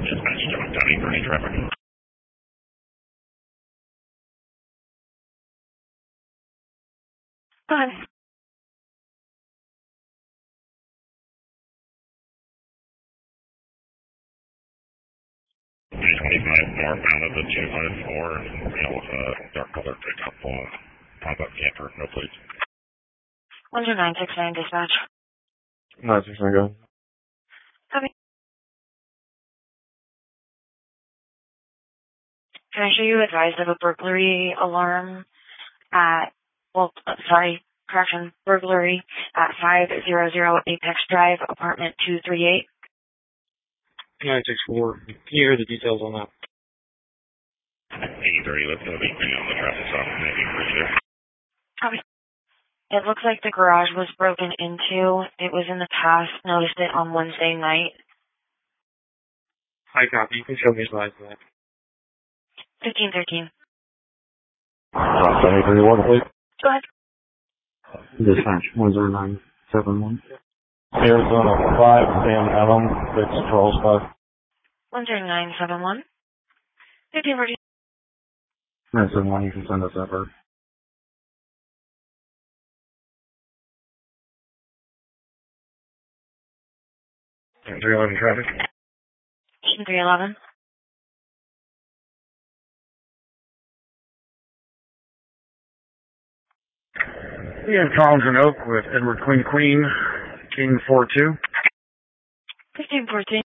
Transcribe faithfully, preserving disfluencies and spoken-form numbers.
Dispatch, down eight thirty traffic. Go ahead. three twenty-five northbound of the two five four, male with a dark colored pickup, uh, pop-up camper, no plates. one two nine six nine dispatch. nine six nine, go. Copy. Can I show you advised of a burglary alarm at, well, sorry, correction, burglary at five hundred Apex Drive, apartment two three eight? nine six four. Can you hear the details on that? eight thirty, let's go be on the traffic stop, maybe bridge there. Copy. It looks like the garage was broken into. It was in the past. Noticed it on Wednesday night. High copy. You can show me a slide for that. fifteen thirteen. Drop seven three one, please. Go ahead. Dispatch one zero nine seven one. Arizona five, Sam Adam, six Charles five. one zero nine seven one. fifteen thirteen. nine seven one, you can send us that bird. three eleven traffic. three eleven. Ian Collins and Oak with Edward Queen Queen, King four two. fifteen fourteen.